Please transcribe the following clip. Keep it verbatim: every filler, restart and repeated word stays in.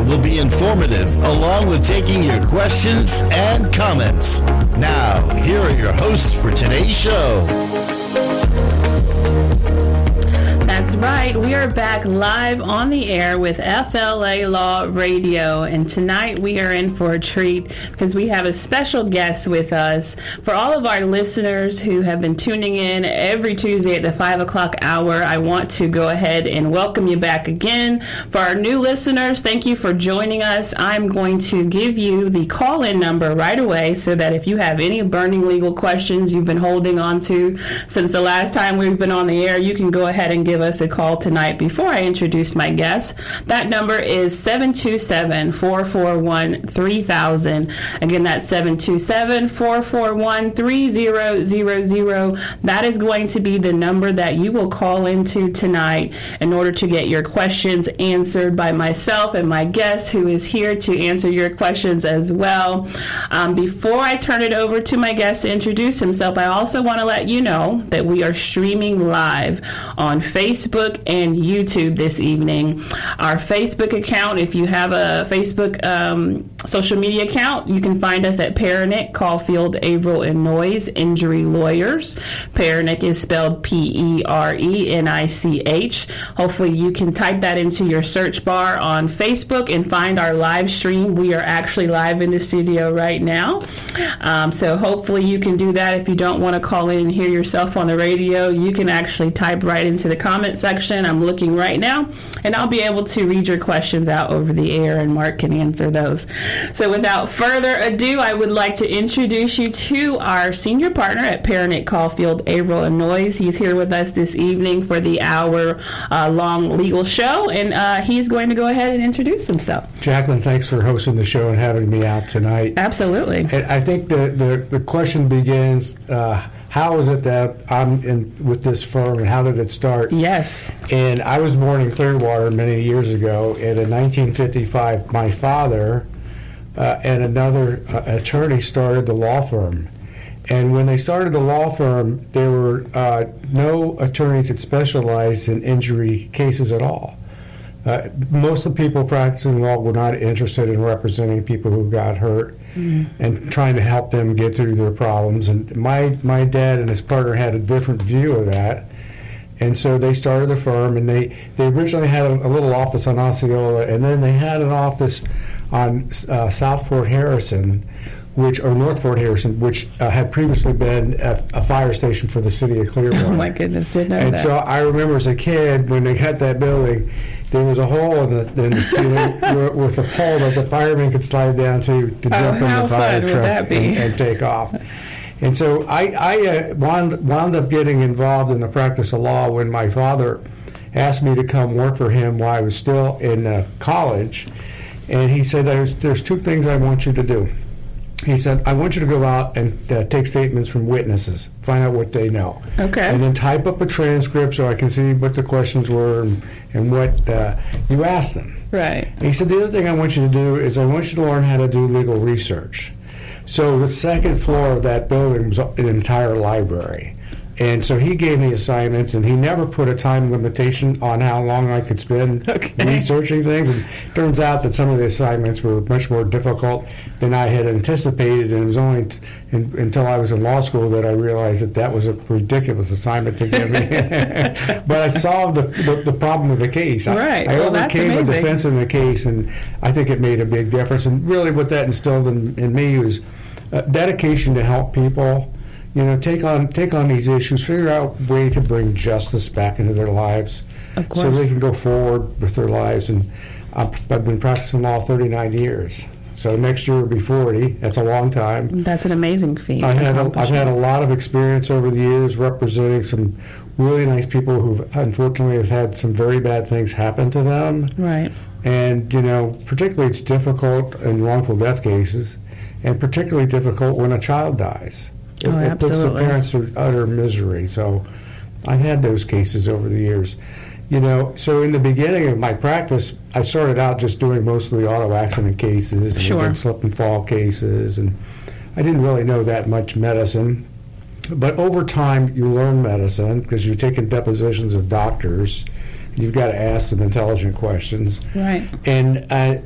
will be informative, along with taking your questions and comments. Now, here are your hosts for today's show. That's right. We are back live on the air with F L A Law Radio, and tonight we are in for a treat because we have a special guest with us. For all of our listeners who have been tuning in every Tuesday at the five o'clock hour, I want to go ahead and welcome you back again. For our new listeners, thank you for joining us. I'm going to give you the call-in number right away so that if you have any burning legal questions you've been holding on to since the last time we've been on the air, you can go ahead and give us a call tonight before I introduce my guest. That number is seven two seven, four four one, three thousand. Again, that's seven two seven, four four one, three zero zero zero. That is going to be the number that you will call into tonight in order to get your questions answered by myself and my guest, who is here to answer your questions as well. Um, before I turn it over to my guest to introduce himself, I also want to let you know that we are streaming live on Facebook Facebook and YouTube this evening. Our Facebook account, if you have a Facebook um, social media account, you can find us at Pernick, Caulfield, Averill, and Noyes Injury Lawyers. Pernick is spelled P E R E N I C H. Hopefully you can type that into your search bar on Facebook and find our live stream. We are actually live in the studio right now. Um, so hopefully you can do that. If you don't want to call in and hear yourself on the radio, you can actually type right into the comment section. I'm looking right now, and I'll be able to read your questions out over the air, and Mark can answer those. So without further ado, I would like to introduce you to our senior partner at Pernick, Caulfield, Averill, and Noyes. He's here with us this evening for the hour-long uh, legal show, and uh, he's going to go ahead and introduce himself. Jacqueline, thanks for hosting the show and having me out tonight. Absolutely. And I think the, the, the question begins, uh, how is it that I'm in with this firm, and how did it start? Yes. And I was born in Clearwater many years ago, and in nineteen fifty-five, my father uh, and another uh, attorney started the law firm. And when they started the law firm, there were uh, no attorneys that specialized in injury cases at all. Uh, most of the people practicing law were not interested in representing people who got hurt mm. and trying to help them get through their problems. And my, my dad and his partner had a different view of that. And so they started the firm, and they, they originally had a, a little office on Osceola, and then they had an office on uh, South Fort Harrison, which or North Fort Harrison, which uh, had previously been a, a fire station for the city of Clearwater. Oh, my goodness, didn't know and that. And so I remember as a kid, when they got that building, there was a hole in the, in the ceiling with a pole that the firemen could slide down to to oh, jump in the fire truck and, and take off. And so I, I uh, wound, wound up getting involved in the practice of law when my father asked me to come work for him while I was still in uh, college. And he said, there's, there's two things I want you to do. He said, I want you to go out and uh, take statements from witnesses, find out what they know. Okay. And then type up a transcript so I can see what the questions were and, and what uh, you asked them. Right. And he said, the other thing I want you to do is I want you to learn how to do legal research. So the second floor of that building was an entire library. And so he gave me assignments, and he never put a time limitation on how long I could spend okay. researching things. And it turns out that some of the assignments were much more difficult than I had anticipated, and it was only t- in, until I was in law school that I realized that that was a ridiculous assignment to give me. But I solved the, the, the problem of the case. Right. I, I well, overcame the defense in the case, and I think it made a big difference. And really what that instilled in, in me was uh, dedication to help people. You know, take on take on these issues, figure out a way to bring justice back into their lives of course. So they can go forward with their lives. And I've, I've been practicing law thirty-nine years. So next year will be forty. That's a long time. That's an amazing feat. I've had, a, I've had a lot of experience over the years representing some really nice people who unfortunately have had some very bad things happen to them. Right. And, you know, particularly it's difficult in wrongful death cases, and particularly difficult when a child dies. It, oh, it puts the absolutely. parents through utter misery. So I've had those cases over the years. You know, so in the beginning of my practice, I started out just doing mostly auto accident cases and sure. slip and fall cases, and I didn't really know that much medicine. But over time, you learn medicine because you're taking depositions of doctors. You've got to ask them intelligent questions. Right. And I,